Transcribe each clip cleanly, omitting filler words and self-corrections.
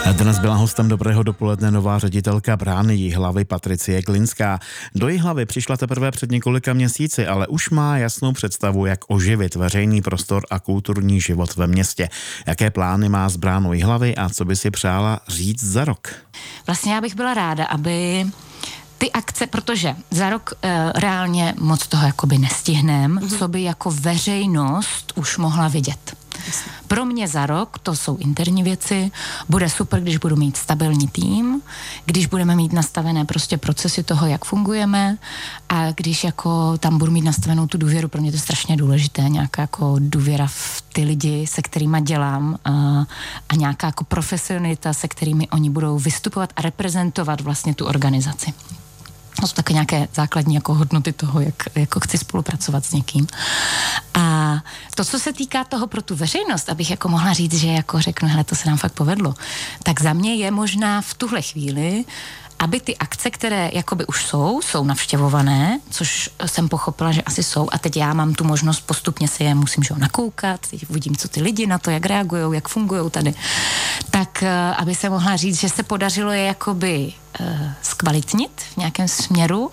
Dnes byla hostem Dobrého dopoledne nová ředitelka Brány Jihlavy Patricie Glinská. Do Jihlavy přišla teprve před několika měsíci, ale už má jasnou představu, jak oživit veřejný prostor a kulturní život ve městě. Jaké plány má s Bránou Jihlavy a co by si přála říct za rok? Vlastně já bych byla ráda, aby ty akce, protože za rok reálně moc toho jakoby nestihnem, co by jako veřejnost už mohla vidět. Pro mě za rok, to jsou interní věci, bude super, když budu mít stabilní tým, když budeme mít nastavené prostě procesy toho, jak fungujeme a když jako tam budu mít nastavenou tu důvěru, pro mě to je strašně důležité, nějaká jako důvěra v ty lidi, se kterýma dělám a nějaká jako profesionalita, se kterými oni budou vystupovat a reprezentovat vlastně tu organizaci. To jsou také nějaké základní jako hodnoty toho, jak jako chci spolupracovat s někým. A to, co se týká toho pro tu veřejnost, abych jako mohla říct, že jako řeknu, hele, to se nám fakt povedlo, tak za mě je možná v tuhle chvíli, aby ty akce, které jakoby už jsou navštěvované, což jsem pochopila, že asi jsou, a teď já mám tu možnost postupně si je musím nakoukat, teď uvidím, co ty lidi na to, jak reagujou, jak fungují tady, tak aby se mohla říct, že se podařilo je jakoby zkvalitnit v nějakém směru.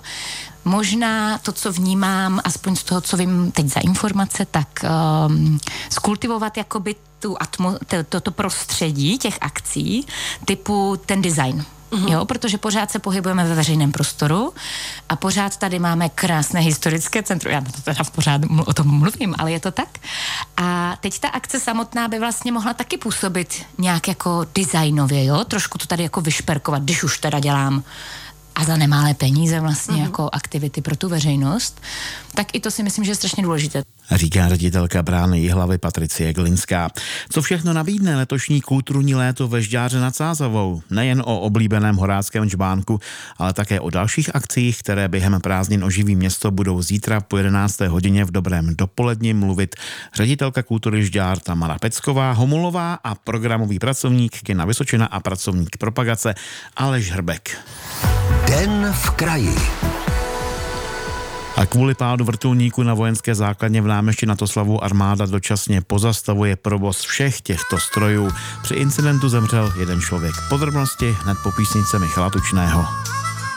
Možná to, co vnímám, aspoň z toho, co vím teď za informace, tak skultivovat jakoby toto prostředí těch akcí, typu ten design. Jo, protože pořád se pohybujeme ve veřejném prostoru a pořád tady máme krásné historické centrum. Já to teda pořád o tom mluvím, ale je to tak. A teď ta akce samotná by vlastně mohla taky působit nějak jako designově, jo? Trošku to tady jako vyšperkovat, když už teda dělám a za nemalé peníze vlastně jako aktivity pro tu veřejnost, tak i to si myslím, že je strašně důležité. Říká ředitelka Brány Jihlavy Patricie Glinská. Co všechno nabídne letošní kulturní léto ve Žďáře nad Sázavou? Nejen o oblíbeném horáckém džbánku, ale také o dalších akcích, které během prázdnin oživí město, budou zítra po 11. hodině v dobrém dopoledni mluvit ředitelka kultury Žďár Tamara Pecková, Homulová a programový pracovník Kina Vysočina a pracovník propagace Aleš Hrbek. Den v kraji. A kvůli pádu vrtulníku na vojenské základně v náměstí Natoslavu armáda dočasně pozastavuje provoz všech těchto strojů. Při incidentu zemřel jeden člověk. Podrobnosti hned po písničce Michala Tučného.